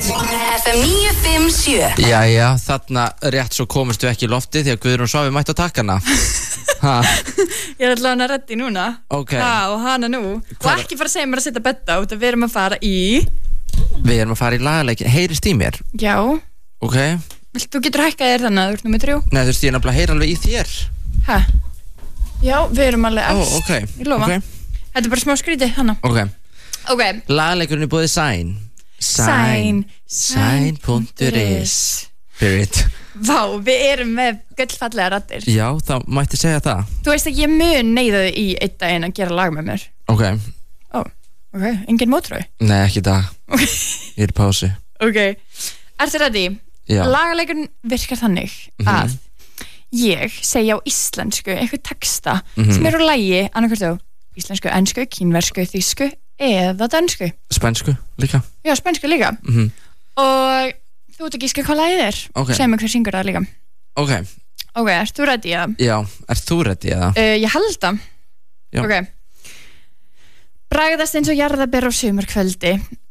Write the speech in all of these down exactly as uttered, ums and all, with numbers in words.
F M níu fimm sjö. Jæja, þarna rétt svo komist við ekki í loftið því að Guðrún Svavi mætti á takkana. Ha. Ég er allavega að reddi núna. Ok. Ha, og hana nú. Og ekki fara að segja mér að setja betta út að við erum að fara í Við erum að fara í lagaleikin. Heyrist í mér? Já. Ok. Vilt, þú getur hækkað þér þannig að þú ert nummer þrjú. Nei, þú veist, ég er nefnilega að heyra alveg í þér. Ha? Já, við erum alveg Ó, efst. ok. Ég lofa. Ok. Þetta er bara smá skrítið, hana. Ok. Ok. Lagaleikurinn er búið Sæn. Sæn. Sæn.is Period. Vá, við erum með gullfallega raddir. Já, þá mætti segja það. Þú veist að ég mun neyða þau í einn daginn að gera lag með mér. Ok. Ó, ok, engin mótröð. Nei, ekki í dag. Ok. Ég er í pásu. Ok. Ertu ready? Já. Lagaleikurinn virkar þannig Mhm. að ég segja á íslensku eitthvað texta Mhm. sem eru á lagi annarkvært á íslensku, ensku, kínversku, þýsku eða dansku. Spænsku líka. Já, spænsku líka. Mhm. Og þú ert að gíska hvað lagið er. Ok. Segð mér hver syngur það líka. Ok. Ok, ert þú ready að? Já, ert þú ready eða? Uh, ég held það. Já. Ok. Bragðast eins og jarðaber á sumarkvöldi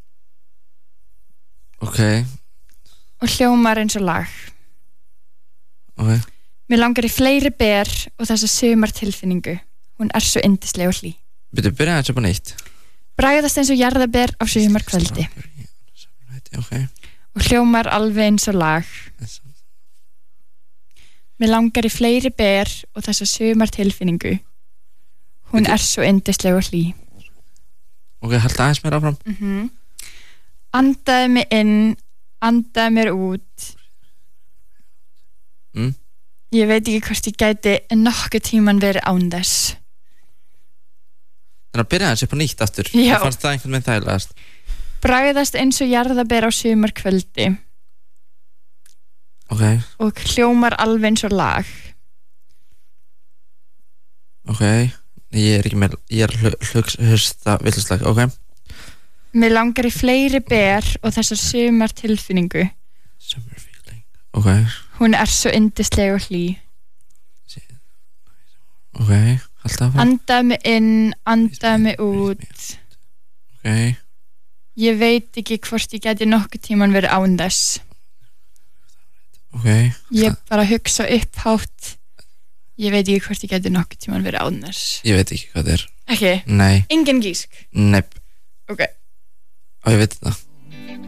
Ok. og hljómar eins og lag. Ok. Mér langar í fleiri ber og þessa sumartilfinningu. Hún er svo yndisleg og hlý. Byrju, byrja aðeins upp á nýtt. Bragðast eins og jarðaber á sumarkvöldi Ok. og hljómar alveg eins og lag. Mér langar í fleiri ber og þessa sumartilfinningu. Hún er svo yndisleg og hlý. Ok, halda aðeins mér áfram. Mm-hmm. Andaði mig inn, andaði mér út. Mm. Ég veit ekki hvort ég gæti nokkuð tíman verið án þess. Þannig að byrja aðeins upp á nýtt aftur. Já. Það fannst það einhvern veginn þægilegast. Bragðast eins og jarðaber á sumarkvöldi Ok. og hljómar alveg eins og lag. Ok. Ég er ekki með, ég er hlusta villuslag. Ok. Mér langar í fleiri ber og þessar sumartilfinningu. Summer feeling. Ok. Hún er svo yndisleg og hlý. Ok. Halda áfram. Andaði mig inn, andaði mig út. Ok. Ég veit ekki hvort ég gæti nokkuð tíman verið án þess. Ok. Ég bara hugsa upphátt. Ég veit ekki hvort ég gæti nokkuð tíman verið án þess. Ég veit ekki hvað það er. Ekki? Nei. Engin gísk? Nei. Ok. Og ég veit það.